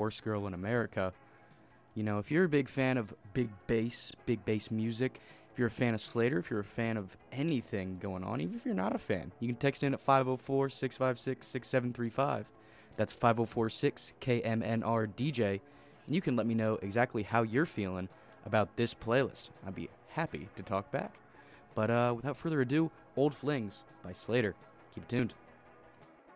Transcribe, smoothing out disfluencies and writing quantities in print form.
worst girl in America. You know, if you're a big fan of big bass music, if you're a fan of Slater, if you're a fan of anything going on, even if you're not a fan, you can text in at 504-656-6735. That's 5046-KMNR-DJ, and you can let me know exactly how you're feeling about this playlist. I'd be happy to talk back. But without further ado, Old Flings by Slater. Keep it tuned.